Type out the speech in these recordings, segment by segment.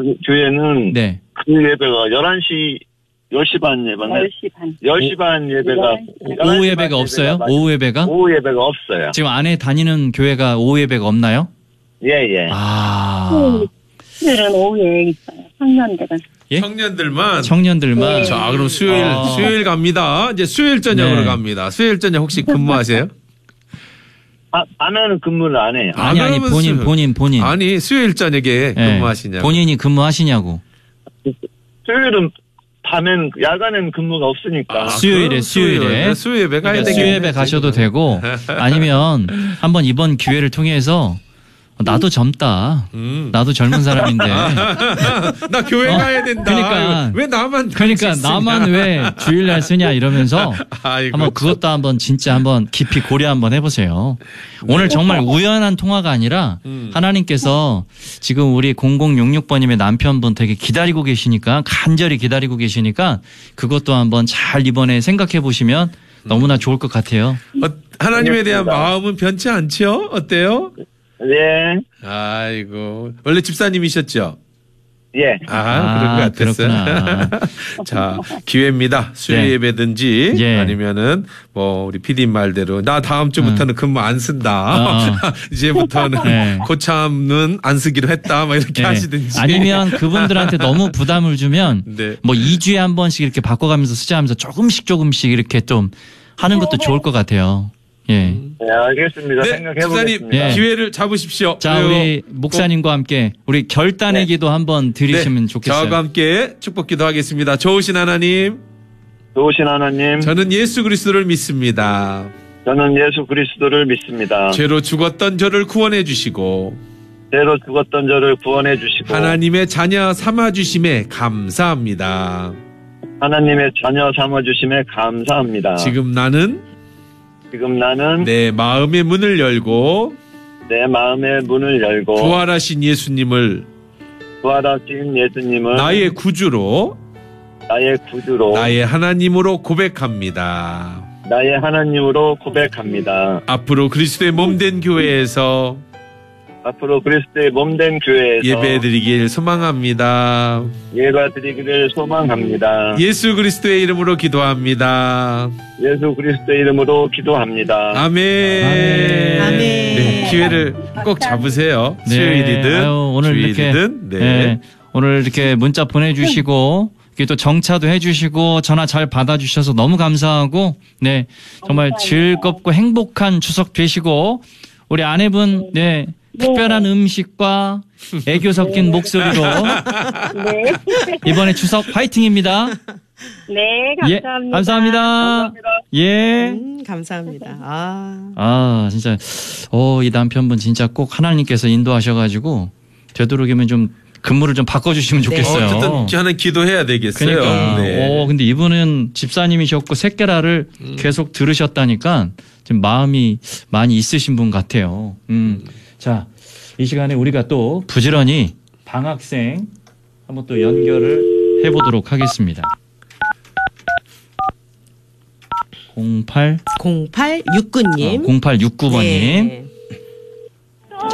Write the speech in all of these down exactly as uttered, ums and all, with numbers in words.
그 교회는 네. 그 예배가 열한 시, 열 시 반 예배가 열 시 반. 열 시 반 예배가 오후 예배가 없어요? 오후 예배가? 오후 예배가 없어요. 지금 안에 다니는 교회가 오후 예배가 없나요? 예, 예. 아. 수요일은 오후에 있어요. 청년들은. 예? 청년들만. 청년들만. 네. 자, 그럼 수요일, 아. 수요일 갑니다. 이제 수요일 저녁으로 네. 갑니다. 수요일 저녁 혹시 근무하세요? 아, 하면은 근무를 안 해요. 아니, 아니, 그러면 본인, 수- 본인, 본인. 아니, 수요일 저녁에 예. 근무하시냐고. 본인이 근무하시냐고. 수요일은 밤엔, 야간엔 근무가 없으니까. 아, 수요일에, 그럼 수요일에. 수요 예배 가야 그러니까 되겠네. 수요예배 가셔도 되고, 아니면 한번 이번 기회를 통해서 나도 젊다. 음. 나도 젊은 사람인데. 나 교회 어, 가야 된다. 그러니까. 왜 나만 그러니까 같이 쓰냐. 나만 왜 주일날 쓰냐 이러면서 아이고, 한번 그것도 한번 진짜 한번 깊이 고려 한번 해보세요. 오늘 정말 우연한 통화가 아니라 음. 하나님께서 지금 우리 공공육육 번님의 남편분 되게 기다리고 계시니까 간절히 기다리고 계시니까 그것도 한번 잘 이번에 생각해 보시면 너무나 좋을 것 같아요. 어, 하나님에 대한 알겠습니다. 마음은 변치 않죠? 어때요? 예, 아이고, 원래 집사님이셨죠? 예. 아, 그런 것 같았어요. 그렇구나. 자, 기회입니다. 수요 네. 예배든지 예. 아니면은 뭐 우리 피디님 말대로 나 다음 주부터는 근무 안 쓴다. 어. 이제부터는 네. 고참은 안 쓰기로 했다. 막 이렇게 네. 하시든지. 아니면 그분들한테 너무 부담을 주면 네. 뭐 이 주에 한 번씩 이렇게 바꿔가면서 쓰자 하면서 조금씩 조금씩 이렇게 좀 하는 것도 좋을 것 같아요. 예. 네, 알겠습니다. 네, 생각해 집사님 보겠습니다. 예. 기회를 잡으십시오. 자, 그리고 우리 목사님과 함께 우리 결단의 기도 한번 드리시면 좋겠어요. 저와 함께 축복 기도하겠습니다. 좋으신 하나님, 좋으신 하나님, 저는 예수 그리스도를 믿습니다. 저는 예수 그리스도를 믿습니다. 죄로 죽었던 저를 구원해 주시고 죄로 죽었던 저를 구원해 주시고 하나님의 자녀 삼아 주심에 감사합니다. 하나님의 자녀 삼아 주심에 감사합니다. 지금 나는 지금 나는 내 마음의 문을 열고 내 마음의 문을 열고 부활하신 예수님을 부활하신 예수님을 나의 구주로 나의 구주로 나의 하나님으로 고백합니다. 나의 하나님으로 고백합니다. 앞으로 그리스도의 몸된 교회에서 앞으로 그리스도의 몸된 교회에서 예배드리길 소망합니다. 예배드리기를 소망합니다. 예수 그리스도의 이름으로 기도합니다. 예수 그리스도의 이름으로 기도합니다. 아멘. 아멘. 네, 기회를 꼭 잡으세요. 네. 수요일이든 아유, 오늘 이렇게 주일이든. 네. 네. 오늘 이렇게 문자 보내주시고 이렇게 또 정차도 해주시고 전화 잘 받아주셔서 너무 감사하고 네 정말 즐겁고 행복한 추석 되시고 우리 아내분 네 특별한 음식과 애교 섞인 목소리로 네. 이번에 추석 파이팅입니다. 네, 예, 감사합니다. 감사합니다. 예. 음, 감사합니다. 아. 아, 진짜, 어, 이 남편분 진짜 꼭 하나님께서 인도하셔가지고, 되도록이면 좀 근무를 좀 바꿔주시면 좋겠어요. 어쨌든 하는 기도해야 되겠어요. 그러니까, 네. 어, 근데 이분은 집사님이셨고, 새끼라를 음. 계속 들으셨다니까, 지금 마음이 많이 있으신 분 같아요. 음. 자, 이 시간에 우리가 또 부지런히 방학생 한번 또 연결을 해보도록 하겠습니다. 공팔 공팔육구 님. 어, 공팔육구 번님. 네. 자,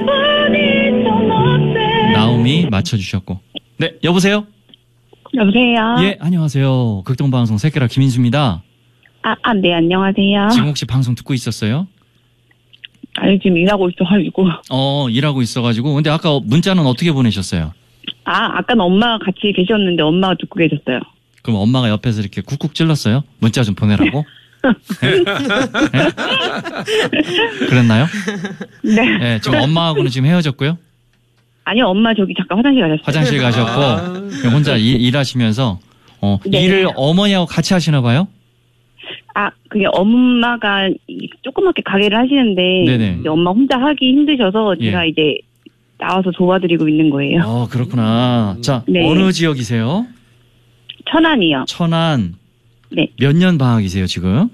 나오미 맞춰주셨고. 네, 여보세요? 여보세요? 예, 안녕하세요. 극동방송 새끼라 김인수입니다. 아, 아, 네, 안녕하세요. 지금 혹시 방송 듣고 있었어요? 아니, 지금 일하고 있어가지고. 어, 일하고 있어가지고. 근데 아까 문자는 어떻게 보내셨어요? 아, 아까는 엄마가 같이 계셨는데 엄마가 듣고 계셨어요. 그럼 엄마가 옆에서 이렇게 쿡쿡 찔렀어요? 문자 좀 보내라고? 네? 네? 그랬나요? 네. 네, 지금 엄마하고는 지금 헤어졌고요. 아니요, 엄마 저기 잠깐 화장실 가셨어요. 화장실 가셨고 혼자 일, 일하시면서 어, 네. 일을 어머니하고 같이 하시나 봐요? 아, 그게 엄마가 이 조그맣게 가게를 하시는데 네네. 이제 엄마 혼자 하기 힘드셔서 제가 예. 이제 나와서 도와드리고 있는 거예요. 어, 그렇구나. 자, 네. 어느 지역이세요? 천안이요. 천안. 네. 몇 년 방학이세요, 지금?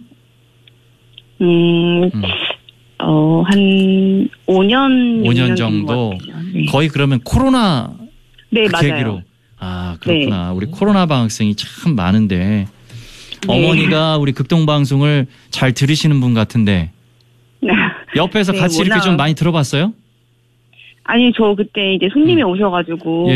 음, 음. 어, 한 오 년, 오 년 된 정도? 것 같아요. 네, 거의 그러면 코로나 네 그 맞아요. 계기로. 아, 그렇구나. 우리 코로나 방학생이 참 많은데 네. 어머니가 우리 극동방송을 잘 들으시는 분 같은데 옆에서 네, 같이 이렇게 워낙- 좀 많이 들어봤어요? 아니, 저 그때 이제 손님이 오셔가지고 예,